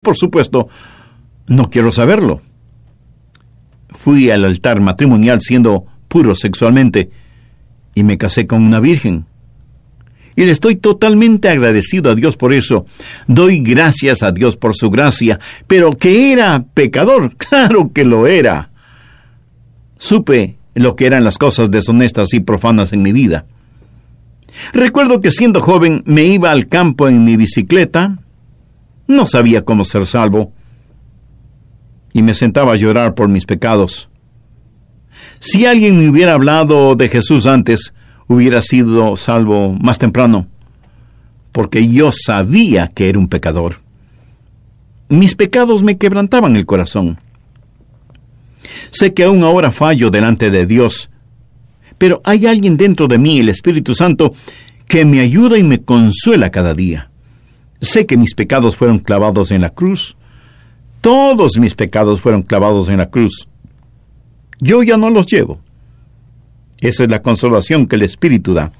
por supuesto, no quiero saberlo. Fui al altar matrimonial siendo puro sexualmente y me casé con una virgen. Y le estoy totalmente agradecido a Dios por eso. Doy gracias a Dios por su gracia. Pero que era pecador, claro que lo era. Supe lo que eran las cosas deshonestas y profanas en mi vida. Recuerdo que siendo joven me iba al campo en mi bicicleta. No sabía cómo ser salvo. Y me sentaba a llorar por mis pecados. Si alguien me hubiera hablado de Jesús antes, hubiera sido salvo más temprano, porque yo sabía que era un pecador. Mis pecados me quebrantaban el corazón. Sé que aún ahora fallo delante de Dios, pero hay alguien dentro de mí, el Espíritu Santo, que me ayuda y me consuela cada día. Sé que mis pecados fueron clavados en la cruz. Todos mis pecados fueron clavados en la cruz. Yo ya no los llevo. Esa es la consolación que el Espíritu da.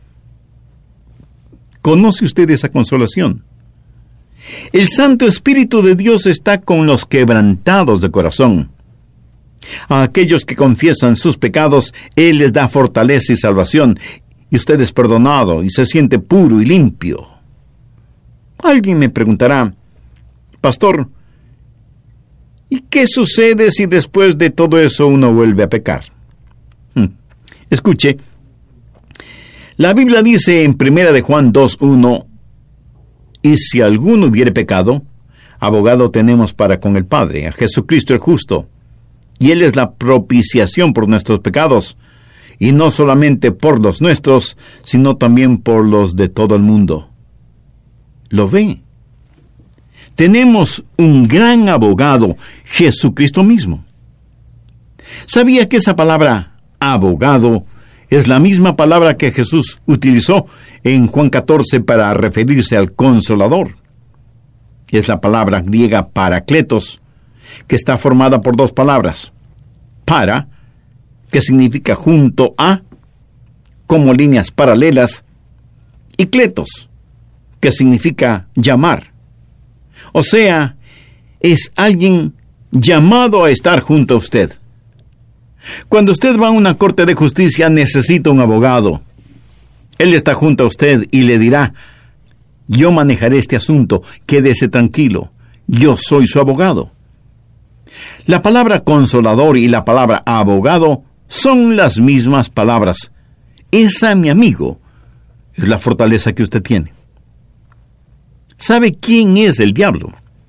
¿Conoce usted esa consolación? El Santo Espíritu de Dios está con los quebrantados de corazón. A aquellos que confiesan sus pecados, Él les da fortaleza y salvación, y usted es perdonado y se siente puro y limpio. Alguien me preguntará, pastor, ¿y qué sucede si después de todo eso uno vuelve a pecar? Escuche, la Biblia dice en 1 de Juan 2:1, y si alguno hubiere pecado, abogado tenemos para con el Padre, a Jesucristo el justo, y Él es la propiciación por nuestros pecados, y no solamente por los nuestros, sino también por los de todo el mundo. ¿Lo ve? Tenemos un gran abogado, Jesucristo mismo. ¿Sabía que esa palabra abogado es la misma palabra que Jesús utilizó en Juan 14 para referirse al Consolador? Es la palabra griega parakletos, que está formada por dos palabras. Para, que significa junto a, como líneas paralelas, y kletos, que significa llamar. O sea, es alguien llamado a estar junto a usted. Cuando usted va a una corte de justicia, necesita un abogado. Él está junto a usted y le dirá, yo manejaré este asunto, quédese tranquilo, yo soy su abogado. La palabra consolador y la palabra abogado son las mismas palabras. Esa, mi amigo, es la fortaleza que usted tiene. ¿Sabe quién es el diablo?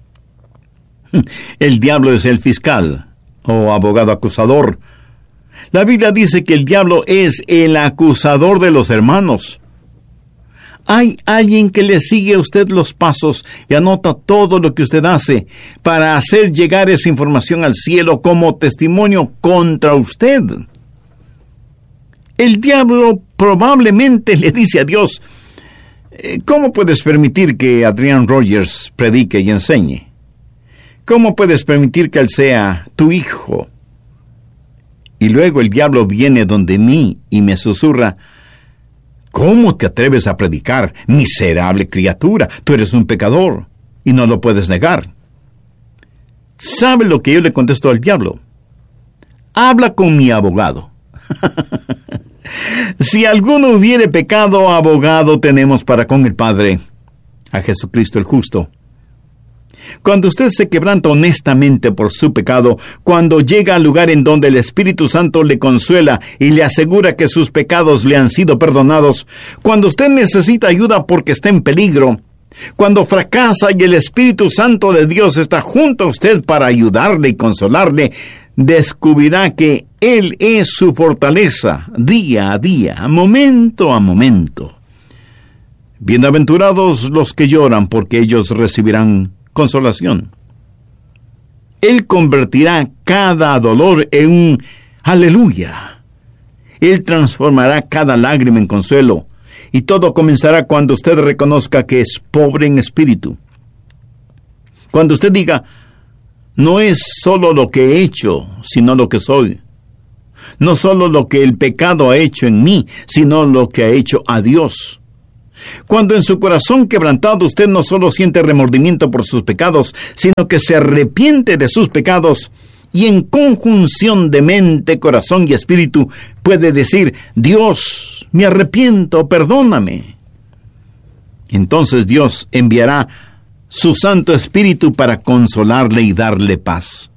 El diablo es el fiscal o abogado acusador. La Biblia dice que el diablo es el acusador de los hermanos. Hay alguien que le sigue a usted los pasos y anota todo lo que usted hace para hacer llegar esa información al cielo como testimonio contra usted. El diablo probablemente le dice a Dios, ¿cómo puedes permitir que Adrian Rogers predique y enseñe? ¿Cómo puedes permitir que él sea tu hijo? Y luego el diablo viene donde mí y me susurra, ¿cómo te atreves a predicar, miserable criatura? Tú eres un pecador y no lo puedes negar. ¿Sabe lo que yo le contesto al diablo? Habla con mi abogado. Si alguno hubiere pecado, abogado tenemos para con el Padre, a Jesucristo el justo. Cuando usted se quebranta honestamente por su pecado, cuando llega al lugar en donde el Espíritu Santo le consuela y le asegura que sus pecados le han sido perdonados, cuando usted necesita ayuda porque está en peligro, cuando fracasa y el Espíritu Santo de Dios está junto a usted para ayudarle y consolarle, descubrirá que Él es su fortaleza día a día, momento a momento. Bienaventurados los que lloran, porque ellos recibirán consolación. Él convertirá cada dolor en un aleluya. Él transformará cada lágrima en consuelo. Y todo comenzará cuando usted reconozca que es pobre en espíritu. Cuando usted diga, no es solo lo que he hecho, sino lo que soy. No solo lo que el pecado ha hecho en mí, sino lo que ha hecho a Dios. Cuando en su corazón quebrantado usted no solo siente remordimiento por sus pecados, sino que se arrepiente de sus pecados y en conjunción de mente, corazón y espíritu puede decir: Dios, me arrepiento, perdóname. Entonces Dios enviará su Santo Espíritu para consolarle y darle paz.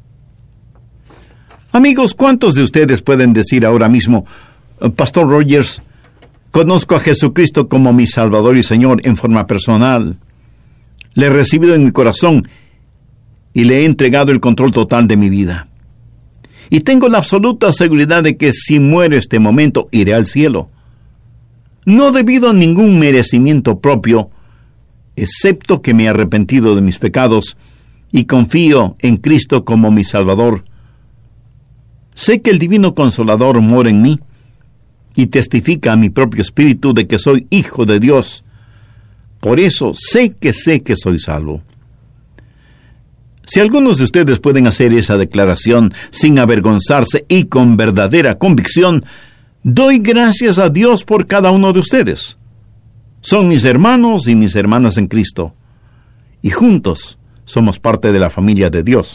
Amigos, ¿cuántos de ustedes pueden decir ahora mismo: Pastor Rogers, conozco a Jesucristo como mi Salvador y Señor en forma personal, le he recibido en mi corazón y le he entregado el control total de mi vida? Y tengo la absoluta seguridad de que si muero este momento, iré al cielo. No debido a ningún merecimiento propio, excepto que me he arrepentido de mis pecados y confío en Cristo como mi Salvador. Sé que el Divino Consolador mora en mí y testifica a mi propio espíritu de que soy hijo de Dios. Por eso sé que soy salvo. Si algunos de ustedes pueden hacer esa declaración sin avergonzarse y con verdadera convicción, doy gracias a Dios por cada uno de ustedes. Son mis hermanos y mis hermanas en Cristo, y juntos somos parte de la familia de Dios.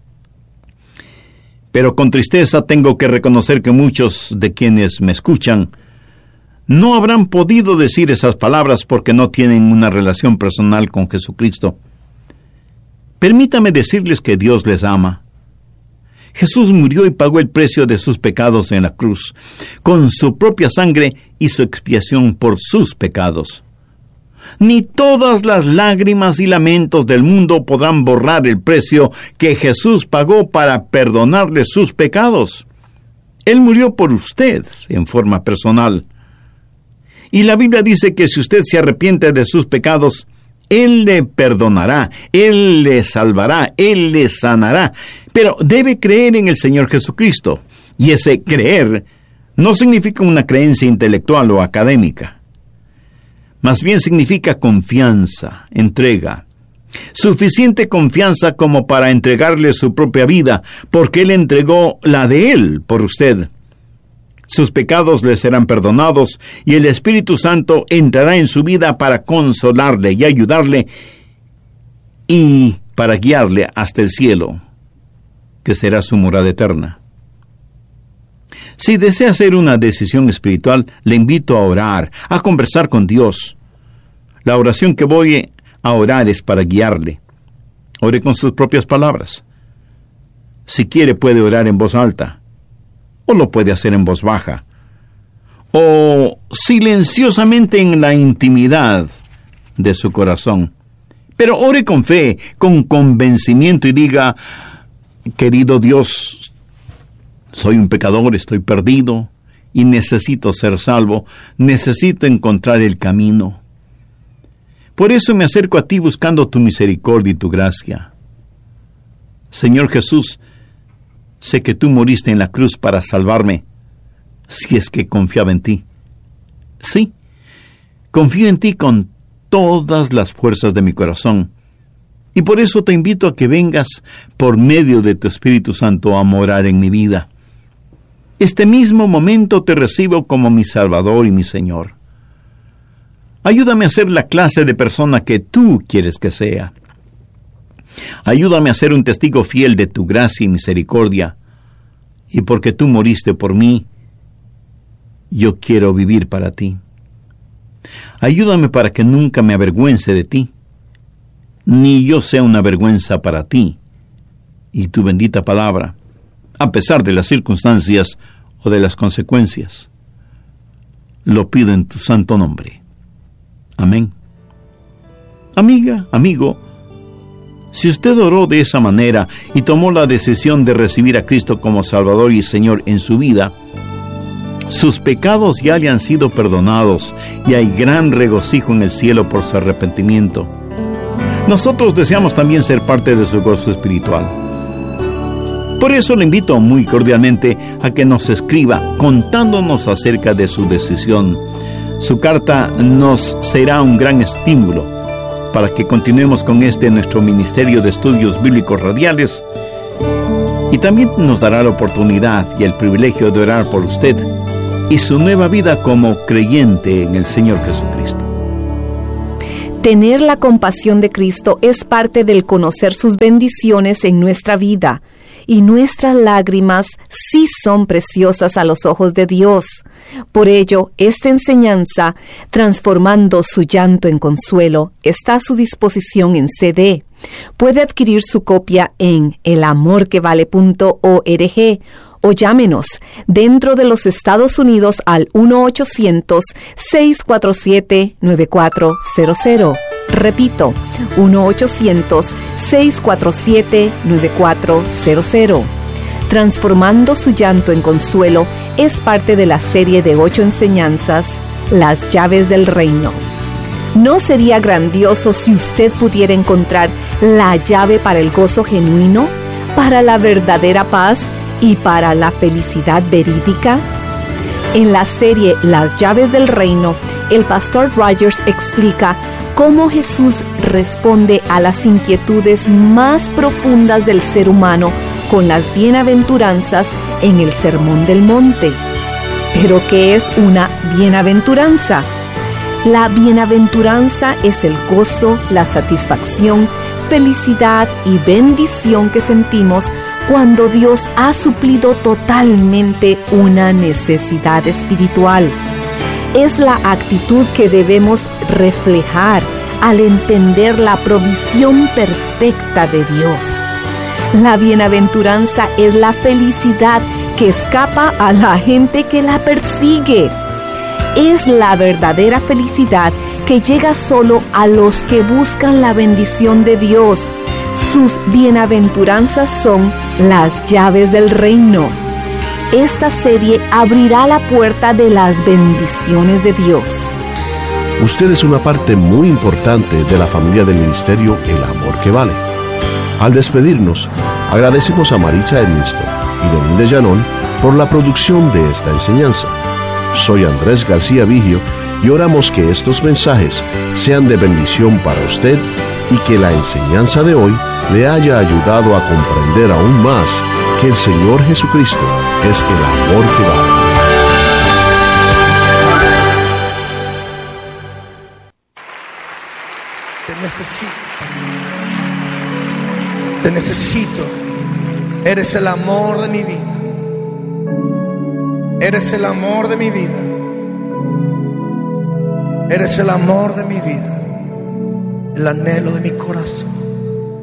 Pero con tristeza tengo que reconocer que muchos de quienes me escuchan no habrán podido decir esas palabras porque no tienen una relación personal con Jesucristo. Permítame decirles que Dios les ama. Jesús murió y pagó el precio de sus pecados en la cruz. Con su propia sangre hizo expiación por sus pecados. Ni todas las lágrimas y lamentos del mundo podrán borrar el precio que Jesús pagó para perdonarle sus pecados. Él murió por usted en forma personal. Y la Biblia dice que si usted se arrepiente de sus pecados, Él le perdonará, Él le salvará, Él le sanará. Pero debe creer en el Señor Jesucristo. Y ese creer no significa una creencia intelectual o académica. Más bien significa confianza, entrega. Suficiente confianza como para entregarle su propia vida, porque Él entregó la de Él por usted. Sus pecados le serán perdonados y el Espíritu Santo entrará en su vida para consolarle y ayudarle y para guiarle hasta el cielo, que será su morada eterna. Si desea hacer una decisión espiritual, le invito a orar, a conversar con Dios. La oración que voy a orar es para guiarle. Ore con sus propias palabras. Si quiere, puede orar en voz alta, o lo puede hacer en voz baja, o silenciosamente en la intimidad de su corazón. Pero ore con fe, con convencimiento y diga: querido Dios, soy un pecador, estoy perdido y necesito ser salvo, necesito encontrar el camino. Por eso me acerco a ti buscando tu misericordia y tu gracia. Señor Jesús, sé que tú moriste en la cruz para salvarme, si es que confiaba en ti. Sí, confío en ti con todas las fuerzas de mi corazón. Y por eso te invito a que vengas por medio de tu Espíritu Santo a morar en mi vida. Este mismo momento te recibo como mi Salvador y mi Señor. Ayúdame a ser la clase de persona que tú quieres que sea. Ayúdame a ser un testigo fiel de tu gracia y misericordia. Y porque tú moriste por mí, yo quiero vivir para ti. Ayúdame para que nunca me avergüence de ti, ni yo sea una vergüenza para ti y tu bendita palabra, a pesar de las circunstancias o de las consecuencias. Lo pido en tu santo nombre. Amén. Amiga, amigo, si usted oró de esa manera y tomó la decisión de recibir a Cristo como Salvador y Señor en su vida, sus pecados ya le han sido perdonados y hay gran regocijo en el cielo por su arrepentimiento. Nosotros deseamos también ser parte de su gozo espiritual. Por eso le invito muy cordialmente a que nos escriba contándonos acerca de su decisión. Su carta nos será un gran estímulo para que continuemos con nuestro ministerio de estudios bíblicos radiales, y también nos dará la oportunidad y el privilegio de orar por usted y su nueva vida como creyente en el Señor Jesucristo. Tener la compasión de Cristo es parte del conocer sus bendiciones en nuestra vida, y nuestras lágrimas sí son preciosas a los ojos de Dios. Por ello, esta enseñanza, transformando su llanto en consuelo, está a su disposición en CD. Puede adquirir su copia en elamorquevale.org o llámenos dentro de los Estados Unidos al 1-800-647-9400. Repito, 1-800-647-9400. Transformando su llanto en consuelo es parte de la serie de 8 enseñanzas, Las llaves del reino. ¿No sería grandioso si usted pudiera encontrar la llave para el gozo genuino, para la verdadera paz y para la felicidad verídica? En la serie Las llaves del reino, el pastor Rogers explica cómo Jesús responde a las inquietudes más profundas del ser humano con las bienaventuranzas en el Sermón del Monte. ¿Pero qué es una bienaventuranza? La bienaventuranza es el gozo, la satisfacción, felicidad y bendición que sentimos cuando Dios ha suplido totalmente una necesidad espiritual. Es la actitud que debemos reflejar al entender la provisión perfecta de Dios. La bienaventuranza es la felicidad que escapa a la gente que la persigue. Es la verdadera felicidad que llega solo a los que buscan la bendición de Dios. Sus bienaventuranzas son las llaves del reino. Esta serie abrirá la puerta de las bendiciones de Dios. Usted es una parte muy importante de la familia del ministerio El Amor que Vale. Al despedirnos, agradecemos a Maritza Edmiston y Denise Llanón por la producción de esta enseñanza. Soy Andrés García Vigio y oramos que estos mensajes sean de bendición para usted y que la enseñanza de hoy le haya ayudado a comprender aún más que el Señor Jesucristo es el amor que vale. Te necesito. Eres el amor de mi vida. Eres el amor de mi vida. Eres el amor de mi vida. El anhelo de mi corazón.